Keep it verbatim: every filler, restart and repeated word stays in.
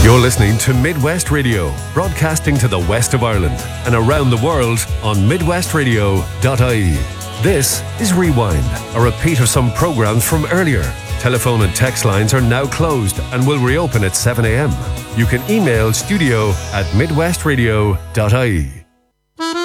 You're listening to Midwest Radio, broadcasting to the west of Ireland and around the world on midwest radio dot I E. This is Rewind, a repeat of some programs from earlier. Telephone and text lines are now closed and will reopen at seven a.m. You can email studio at midwest radio dot I E.